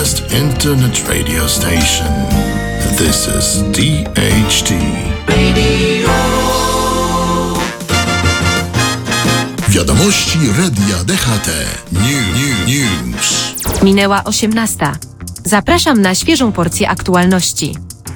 best internet radio station. This is DHT Radio. Wiadomości Radia DHT. News. Minęła 18. Zapraszam na świeżą porcję aktualności.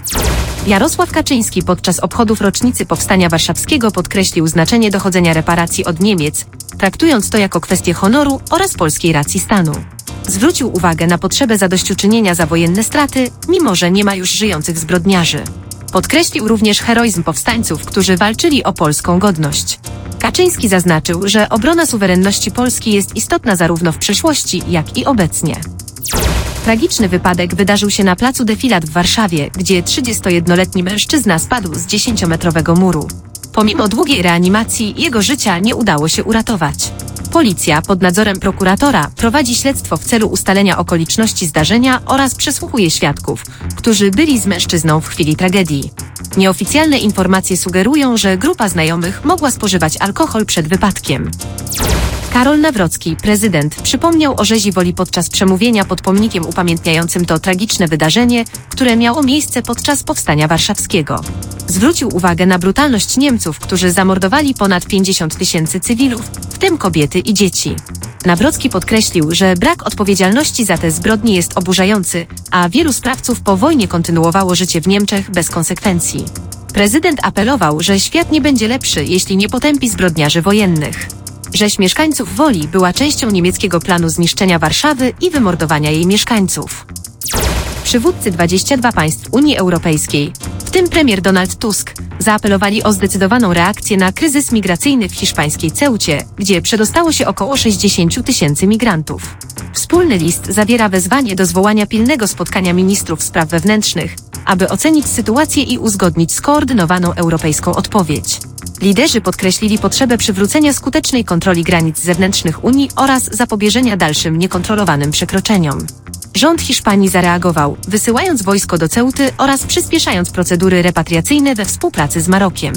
Jarosław Kaczyński podczas obchodów rocznicy Powstania Warszawskiego podkreślił znaczenie dochodzenia reparacji od Niemiec, traktując to jako kwestię honoru oraz polskiej racji stanu. Zwrócił uwagę na potrzebę zadośćuczynienia za wojenne straty, mimo że nie ma już żyjących zbrodniarzy. Podkreślił również heroizm powstańców, którzy walczyli o polską godność. Kaczyński zaznaczył, że obrona suwerenności Polski jest istotna zarówno w przeszłości, jak i obecnie. Tragiczny wypadek wydarzył się na placu Defilat w Warszawie, gdzie 31-letni mężczyzna spadł z 10-metrowego muru. Pomimo długiej reanimacji, jego życia nie udało się uratować. Policja pod nadzorem prokuratora prowadzi śledztwo w celu ustalenia okoliczności zdarzenia oraz przesłuchuje świadków, którzy byli z mężczyzną w chwili tragedii. Nieoficjalne informacje sugerują, że grupa znajomych mogła spożywać alkohol przed wypadkiem. Karol Nawrocki, prezydent, przypomniał o rzezi woli podczas przemówienia pod pomnikiem upamiętniającym to tragiczne wydarzenie, które miało miejsce podczas Powstania Warszawskiego. Zwrócił uwagę na brutalność Niemców, którzy zamordowali ponad 50 000 cywilów, w tym kobiety i dzieci. Nawrocki podkreślił, że brak odpowiedzialności za te zbrodnie jest oburzający, a wielu sprawców po wojnie kontynuowało życie w Niemczech bez konsekwencji. Prezydent apelował, że świat nie będzie lepszy, jeśli nie potępi zbrodniarzy wojennych. Rzeź mieszkańców Woli była częścią niemieckiego planu zniszczenia Warszawy i wymordowania jej mieszkańców. Przywódcy 22 państw Unii Europejskiej, w tym premier Donald Tusk, zaapelowali o zdecydowaną reakcję na kryzys migracyjny w hiszpańskiej Ceucie, gdzie przedostało się około 60 000 migrantów. Wspólny list zawiera wezwanie do zwołania pilnego spotkania ministrów spraw wewnętrznych, aby ocenić sytuację i uzgodnić skoordynowaną europejską odpowiedź. Liderzy podkreślili potrzebę przywrócenia skutecznej kontroli granic zewnętrznych Unii oraz zapobieżenia dalszym niekontrolowanym przekroczeniom. Rząd Hiszpanii zareagował, wysyłając wojsko do Ceuty oraz przyspieszając procedury repatriacyjne we współpracy z Marokiem.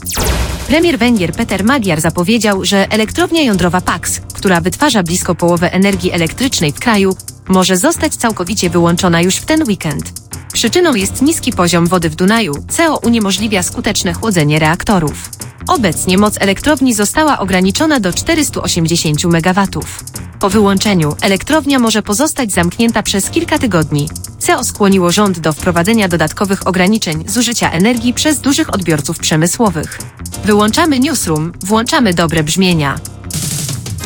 Premier Węgier Peter Magyar zapowiedział, że elektrownia jądrowa Paks, która wytwarza blisko połowę energii elektrycznej w kraju, może zostać całkowicie wyłączona już w ten weekend. Przyczyną jest niski poziom wody w Dunaju, co uniemożliwia skuteczne chłodzenie reaktorów. Obecnie moc elektrowni została ograniczona do 480 MW. Po wyłączeniu elektrownia może pozostać zamknięta przez kilka tygodni, co skłoniło rząd do wprowadzenia dodatkowych ograniczeń zużycia energii przez dużych odbiorców przemysłowych. Wyłączamy newsroom, włączamy dobre brzmienia.